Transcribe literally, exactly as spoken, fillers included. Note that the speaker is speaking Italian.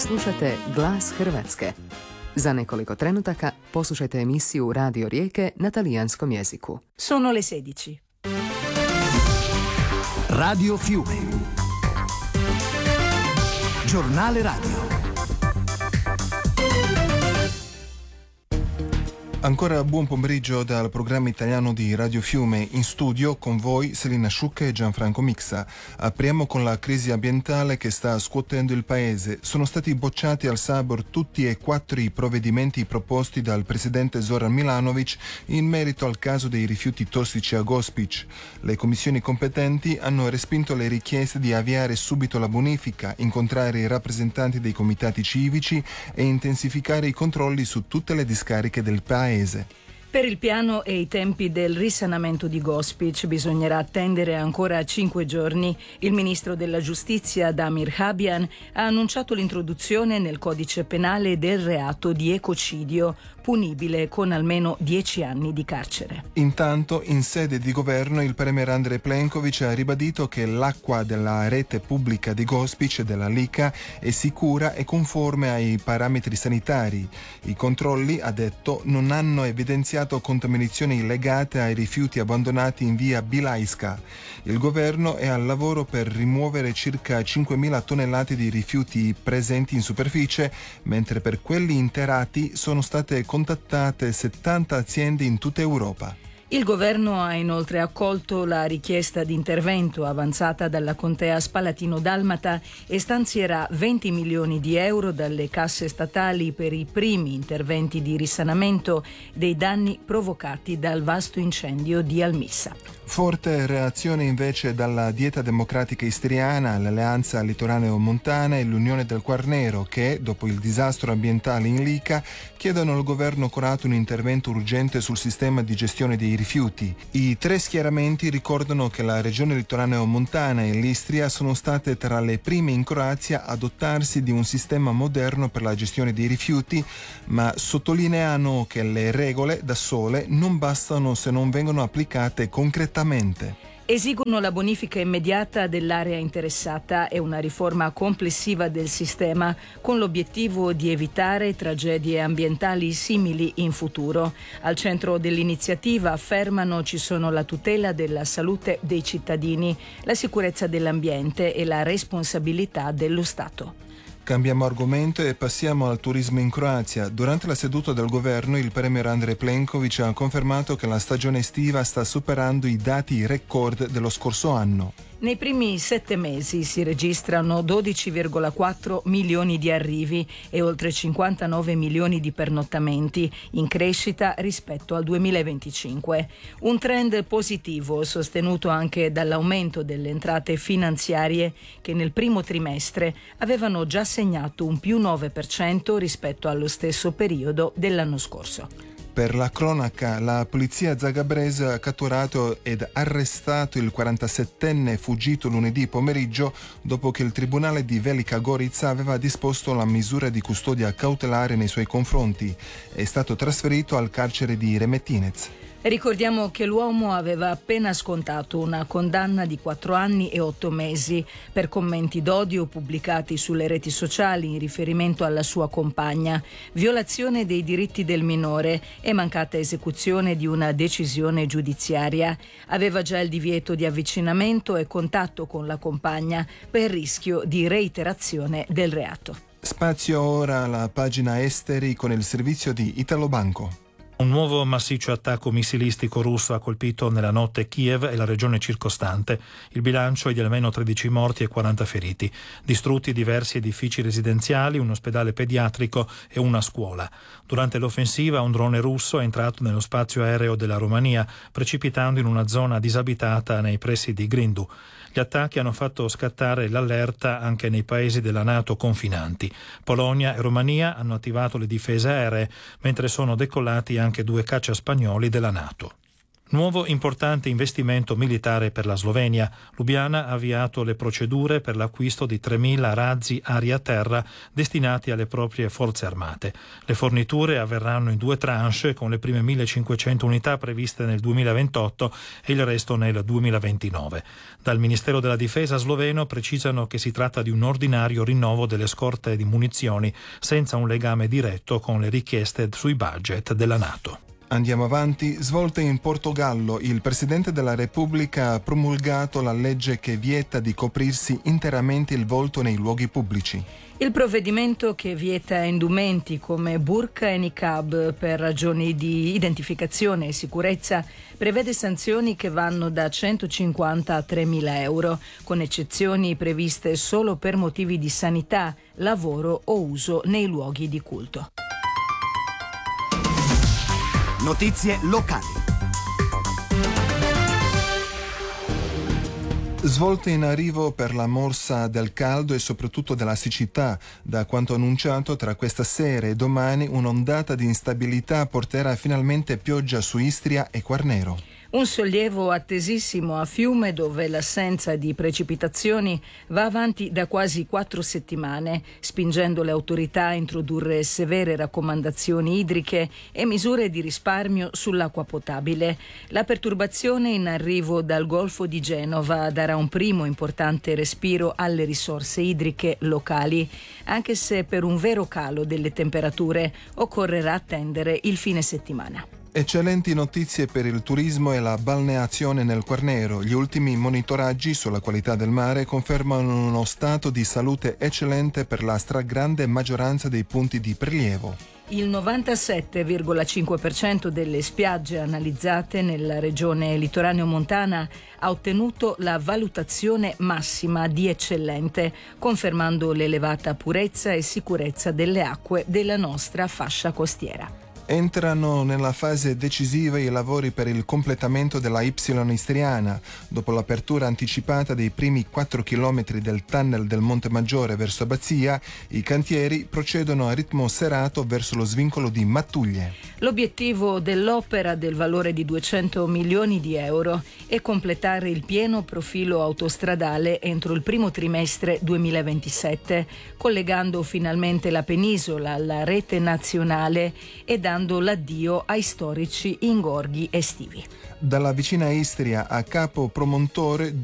Slušate Glas Hrvatske. Za nekoliko trenutaka poslušajte emisiju Radio Rijeke na talijanskom jeziku. Sono le sedici. Radio Fiume. Giornale radio. Ancora buon pomeriggio dal programma italiano di Radio Fiume. In studio con voi Selina Sciucca e Gianfranco Mixa. Apriamo con la crisi ambientale che sta scuotendo il paese. Sono stati bocciati al Sabor tutti e quattro i provvedimenti proposti dal presidente Zoran Milanovic in merito al caso dei rifiuti tossici a Gospić. Le commissioni competenti hanno respinto le richieste di avviare subito la bonifica, incontrare i rappresentanti dei comitati civici e intensificare i controlli su tutte le discariche del paese. Per il piano e i tempi del risanamento di Gospić bisognerà attendere ancora cinque giorni. Il ministro della giustizia Damir Habian ha annunciato l'introduzione nel codice penale del reato di ecocidio, punibile con almeno dieci anni di carcere. Intanto, in sede di governo, il premier Andrej Plenković ha ribadito che l'acqua della rete pubblica di Gospić e della Lika è sicura e conforme ai parametri sanitari. I controlli, ha detto, non hanno evidenziato contaminazioni legate ai rifiuti abbandonati in via Bilajska. Il governo è al lavoro per rimuovere circa cinquemila tonnellate di rifiuti presenti in superficie, mentre per quelli interrati sono state contattate settanta aziende in tutta Europa. Il governo ha inoltre accolto la richiesta di intervento avanzata dalla contea Spalatino-Dalmata e stanzierà venti milioni di euro dalle casse statali per i primi interventi di risanamento dei danni provocati dal vasto incendio di Almissa. Forte reazione invece dalla Dieta Democratica Istriana, l'Alleanza Litoraneo-Montana e l'Unione del Quarnero che, dopo il disastro ambientale in Lika, chiedono al governo croato un intervento urgente sul sistema di gestione dei rifiuti. I tre schieramenti ricordano che la regione litoraneo-montana e l'Istria sono state tra le prime in Croazia a dotarsi di un sistema moderno per la gestione dei rifiuti, ma sottolineano che le regole da sole non bastano se non vengono applicate concretamente. Esigono la bonifica immediata dell'area interessata e una riforma complessiva del sistema con l'obiettivo di evitare tragedie ambientali simili in futuro. Al centro dell'iniziativa, affermano, ci sono la tutela della salute dei cittadini, la sicurezza dell'ambiente e la responsabilità dello Stato. Cambiamo argomento e passiamo al turismo in Croazia. Durante la seduta del governo il premier Andrej Plenković ha confermato che la stagione estiva sta superando i dati record dello scorso anno. Nei primi sette mesi si registrano dodici virgola quattro milioni di arrivi e oltre cinquantanove milioni di pernottamenti, in crescita rispetto al duemilaventicinque. Un trend positivo sostenuto anche dall'aumento delle entrate finanziarie che nel primo trimestre avevano già segnato un più nove per cento rispetto allo stesso periodo dell'anno scorso. Per la cronaca, la polizia zagabrese ha catturato ed arrestato il quarantasettenne fuggito lunedì pomeriggio dopo che il tribunale di Velika Gorica aveva disposto la misura di custodia cautelare nei suoi confronti. È stato trasferito al carcere di Remetinec. Ricordiamo che l'uomo aveva appena scontato una condanna di quattro anni e otto mesi per commenti d'odio pubblicati sulle reti sociali in riferimento alla sua compagna, violazione dei diritti del minore e mancata esecuzione di una decisione giudiziaria. Aveva già il divieto di avvicinamento e contatto con la compagna per rischio di reiterazione del reato. Spazio ora alla pagina esteri con il servizio di Italobanco. Un nuovo massiccio attacco missilistico russo ha colpito nella notte Kiev e la regione circostante. Il bilancio è di almeno tredici morti e quaranta feriti. Distrutti diversi edifici residenziali, un ospedale pediatrico e una scuola. Durante l'offensiva un drone russo è entrato nello spazio aereo della Romania, precipitando in una zona disabitata nei pressi di Grindu. Gli attacchi hanno fatto scattare l'allerta anche nei paesi della NATO confinanti. Polonia e Romania hanno attivato le difese aeree, mentre sono decollati anche due caccia spagnoli della NATO. Nuovo importante investimento militare per la Slovenia. Lubiana ha avviato le procedure per l'acquisto di tremila razzi aria-terra destinati alle proprie forze armate. Le forniture avverranno in due tranche, con le prime millecinquecento unità previste nel duemilaventotto e il resto nel duemilaventinove. Dal Ministero della Difesa sloveno precisano che si tratta di un ordinario rinnovo delle scorte di munizioni, senza un legame diretto con le richieste sui budget della NATO. Andiamo avanti. Svolte in Portogallo. Il Presidente della Repubblica ha promulgato la legge che vieta di coprirsi interamente il volto nei luoghi pubblici. Il provvedimento, che vieta indumenti come burqa e niqab per ragioni di identificazione e sicurezza, prevede sanzioni che vanno da centocinquanta a tremila euro, con eccezioni previste solo per motivi di sanità, lavoro o uso nei luoghi di culto. Notizie locali. Svolte in arrivo per la morsa del caldo e soprattutto della siccità. Da quanto annunciato, tra questa sera e domani un'ondata di instabilità porterà finalmente pioggia su Istria e Quarnero. Un sollievo attesissimo a Fiume, dove l'assenza di precipitazioni va avanti da quasi quattro settimane, spingendo le autorità a introdurre severe raccomandazioni idriche e misure di risparmio sull'acqua potabile. La perturbazione in arrivo dal Golfo di Genova darà un primo importante respiro alle risorse idriche locali, anche se per un vero calo delle temperature occorrerà attendere il fine settimana. Eccellenti notizie per il turismo e la balneazione nel Quarnero. Gli ultimi monitoraggi sulla qualità del mare confermano uno stato di salute eccellente per la stragrande maggioranza dei punti di prelievo. Il novantasette virgola cinque per cento delle spiagge analizzate nella regione litoraneo-montana ha ottenuto la valutazione massima di eccellente, confermando l'elevata purezza e sicurezza delle acque della nostra fascia costiera. Entrano nella fase decisiva i lavori per il completamento della Y istriana. Dopo l'apertura anticipata dei primi quattro chilometri del tunnel del Monte Maggiore verso Abbazia, i cantieri procedono a ritmo serrato verso lo svincolo di Mattuglie. L'obiettivo dell'opera, del valore di duecento milioni di euro, è completare il pieno profilo autostradale entro il primo trimestre duemilaventisette, collegando finalmente la penisola alla rete nazionale e dando l'addio ai storici ingorghi estivi. Dalla vicina Istria a Capo Promontore